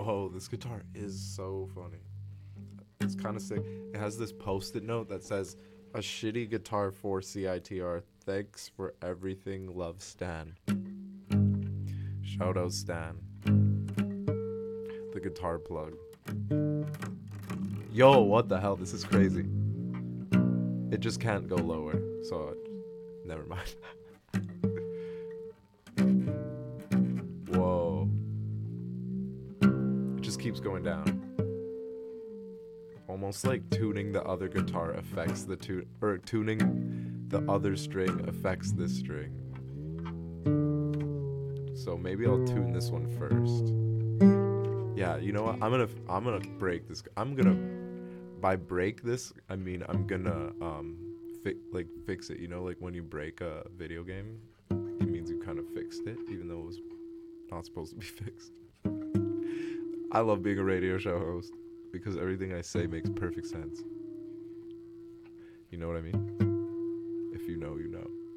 Whoa, this guitar is so funny. It's kind of sick. It has this post-it note that says, "A shitty guitar for CITR. Thanks for everything. Love, Stan." Shout out Stan. The guitar plug. Yo, what the hell? This is crazy. It just can't go lower, so never mind. Whoa. It just keeps going down. Almost like tuning the other guitar affects the tuning the other string affects this string. So maybe I'll tune this one first. Yeah, you know what? I'm gonna break this. By break this, I mean I'm gonna fix it. You know, like when you break a video game, it means you kind of fixed it, even though it was not supposed to be fixed. I love being a radio show host because everything I say makes perfect sense. You know what I mean? If you know, you know.